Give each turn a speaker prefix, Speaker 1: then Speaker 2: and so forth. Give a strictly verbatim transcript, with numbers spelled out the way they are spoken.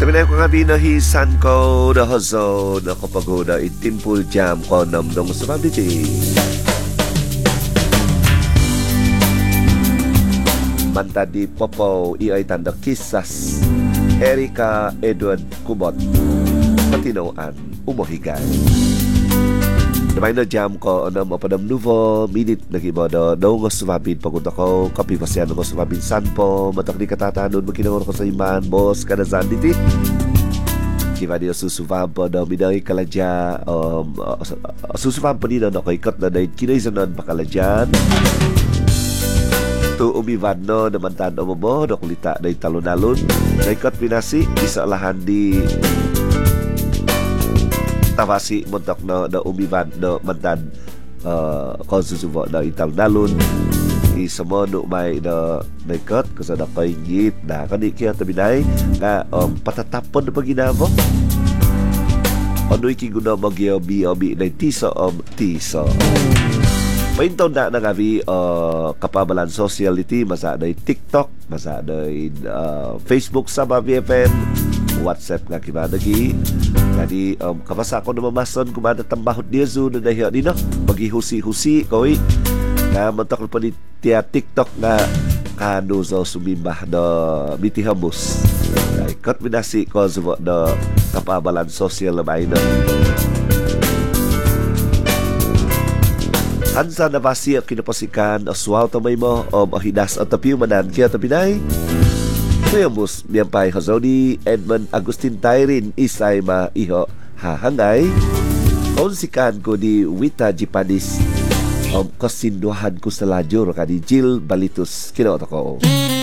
Speaker 1: Sabi na ko nga binahisan ko na hazo na kapagoda itinpul jam ko namdong sa pabiti. Manta di Popo iay tanda kisas Erika Edward Kubot Patinoan Umohigay. Namay na jam ko na mapadam nuvo minute nagibodo daw nga sumabin pagod ako kapi pasyan nga sumabin sanpo matak di katatanon makinawar ko sa iman boss kanazan diti kiba di susubam po daw biday kaladya um, uh, susubam po nino na ko ikot na dahin kinaisanon pakaladyan tu umivan no naman tan umubo na kulita dahin talonalon na ikot pinasi isa alahan di tawasi montok no na umivan no mantan uh, konsusubo na ital nalun isamo no may na naikot kasi na paingit na kanikiya tabinay na um, patatapon na paginamo ano ikiguna magyo bi na tiso om tiso paintaw na na gabi uh, kapabalan sociality masa na TikTok masa na uh, Facebook sa B F M WhatsApp nga kimanagi kadi um, kapasa ako na mamason kumada tambahot niya zo na dahiya nino maghihusi-husi koy na mantakol pa ni tiya TikTok na kano sa sumimbah na mitihamos ay kat minasi ko sa na kapabalan social na bahay na hansa na basi ang kinapasikan aswaw tamay mo o mahinas at tapiw manan kaya tapinay Tuyamos miyambay hazoni Edmund Agustin Tyrin isay ma iho hahangay konsikan ko di Wita Jipanis um, kasinduhan ko sa ladyo ka di Jill Balitus kinaot ako